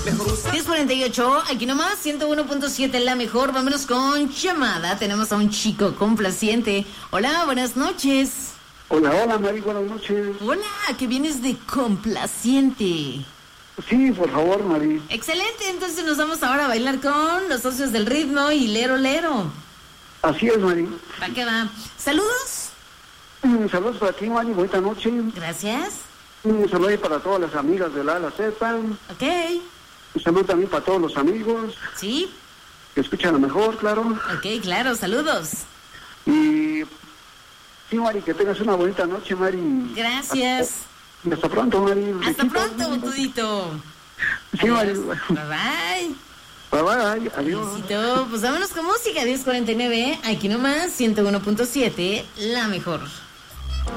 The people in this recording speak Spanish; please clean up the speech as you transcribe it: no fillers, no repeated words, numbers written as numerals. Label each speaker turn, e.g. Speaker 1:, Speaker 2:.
Speaker 1: 10:48, aquí nomás, 101.7, la mejor. Vámonos con llamada. Tenemos a un chico complaciente. Hola, buenas noches.
Speaker 2: Hola, Mari, buenas noches.
Speaker 1: Hola, que vienes de complaciente.
Speaker 2: Sí, por favor, Mari.
Speaker 1: Excelente, entonces nos vamos ahora a bailar con los socios del ritmo y Lero Lero.
Speaker 2: Así es, Mari.
Speaker 1: ¿Para qué va? ¿Saludos?
Speaker 2: Saludos para ti, Mari, bonita noche.
Speaker 1: Gracias.
Speaker 2: Un saludo para todas las amigas de la A la Z.
Speaker 1: Ok.
Speaker 2: Un saludo también para todos los amigos.
Speaker 1: Sí.
Speaker 2: Que escuchan lo mejor, claro.
Speaker 1: Ok, claro, saludos.
Speaker 2: Y sí, Mari, que tengas una bonita noche, Mari.
Speaker 1: Gracias.
Speaker 2: Hasta pronto, Mari.
Speaker 1: Hasta pronto, Botudito.
Speaker 2: Sí, Mari.
Speaker 1: Bye bye.
Speaker 2: Bye bye, adiós.
Speaker 1: Besito. Pues vámonos con música, 10:49. Aquí nomás, 101.7, la mejor.